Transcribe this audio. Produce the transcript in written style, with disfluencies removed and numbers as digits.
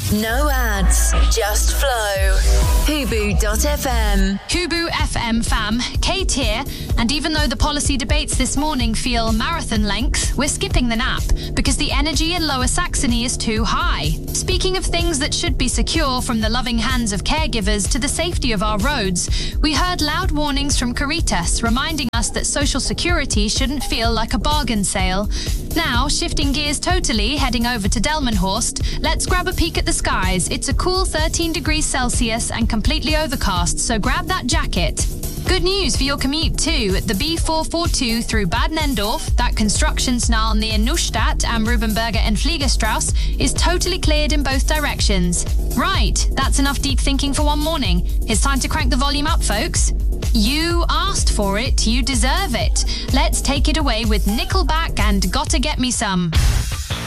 No ads, just flow. Hubu.fm. Hubu FM fam, Kate here, and even though the policy debates this morning feel marathon length, we're skipping the nap because the energy in Lower Saxony is too high. Speaking of things that should be secure, from the loving hands of caregivers to the safety of our roads, we heard loud warnings from Caritas reminding us that social security shouldn't feel like a bargain sale. Now, shifting gears totally, heading over to Delmenhorst, let's grab a peek at the skies. It's a cool 13 degrees Celsius and completely overcast, so grab that jacket. Good news for your commute too. The B442 through Bad Nendorf, that construction snarl near Neustadt am Rubenberger and Fliegerstrasse, is totally cleared in both directions. Right, that's enough deep thinking for one morning. It's time to crank the volume up, folks. You asked for it, you deserve it. Let's take it away with Nickelback and Gotta Get Me Some.